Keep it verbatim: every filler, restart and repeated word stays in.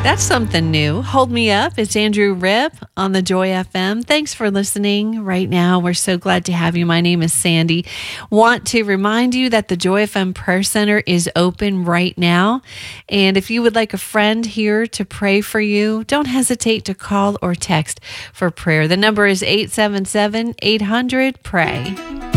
That's something new. Hold Me Up. It's Andrew Ripp on the Joy F M. Thanks for listening right now. We're so glad to have you. My name is Sandy. Want to remind you that the Joy F M Prayer Center is open right now. And if you would like a friend here to pray for you, don't hesitate to call or text for prayer. The number is eight seven seven, eight hundred, pray.